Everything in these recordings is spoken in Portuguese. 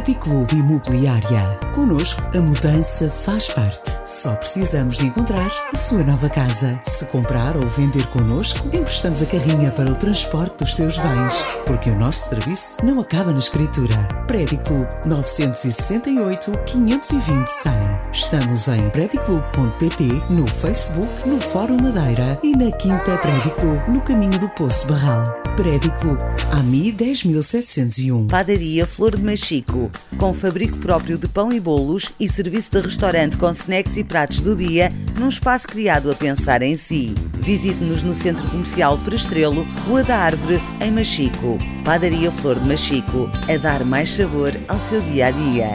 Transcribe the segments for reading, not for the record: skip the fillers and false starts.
Prediclube Imobiliária. Connosco, a mudança faz parte. Só precisamos de encontrar a sua nova casa. Se comprar ou vender connosco, emprestamos a carrinha para o transporte dos seus bens. Porque o nosso serviço não acaba na escritura. Prediclube 968 520 100. Estamos em prediclube.pt, no Facebook, no Fórum Madeira e na Quinta Prediclube, no caminho do Poço Barral. Prediclube, AMI 10701. Padaria Flor de Machico, com fabrico próprio de pão e bolos e serviço de restaurante com snacks e pratos do dia, num espaço criado a pensar em si. Visite-nos no Centro Comercial Prestrelo, Rua da Árvore, em Machico. Padaria Flor de Machico, a dar mais sabor ao seu dia-a-dia.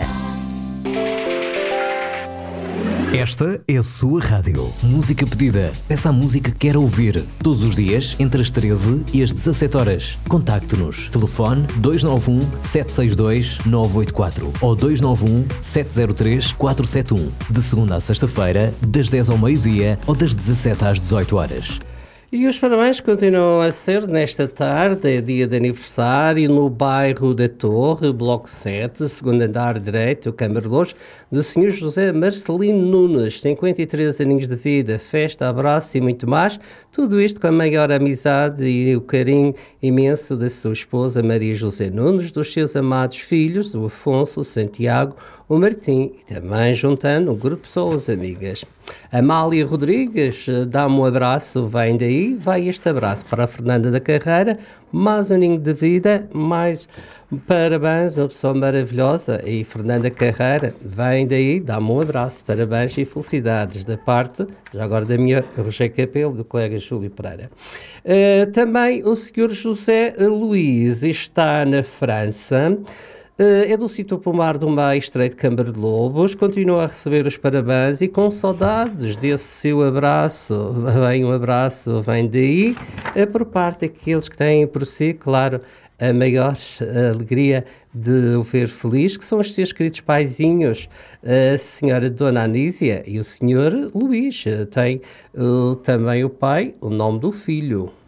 Esta é a sua rádio. Música pedida. Peça a música que quer ouvir. Todos os dias, entre as 13 e as 17 horas. Contacte-nos. Telefone 291 762 984 ou 291 703 471. De segunda a sexta-feira, das 10 ao meio-dia ou das 17 às 18 horas. E os parabéns continuam a ser nesta tarde, é dia de aniversário, no bairro da Torre, Bloco 7, segundo andar direito, Câmara de Louros, do Sr. José Marcelino Nunes, 53 aninhos de vida, festa, abraço e muito mais. Tudo isto com a maior amizade e o carinho imenso da sua esposa Maria José Nunes, dos seus amados filhos, o Afonso, o Santiago, o Martim e também juntando um grupo de pessoas amigas. Amália Rodrigues, dá-me um abraço, vem daí, vai este abraço para a Fernanda da Carreira, mais um ninho de vida, mais parabéns, uma pessoa maravilhosa, e Fernanda Carreira, vem daí, dá-me um abraço, parabéns e felicidades da parte, já agora da minha Roger Capelo, do colega Júlio Pereira. Também o Sr. José Luís está na França. É do sítio Pomar do Meio Estreito de Câmara de Lobos, continua a receber os parabéns e com saudades desse seu abraço, vem um abraço, vem daí, por parte daqueles que têm por si, claro, a maior alegria de o ver feliz, que são os seus queridos paizinhos, a senhora Dona Anísia e o senhor Luís, tem também o pai, o nome do filho.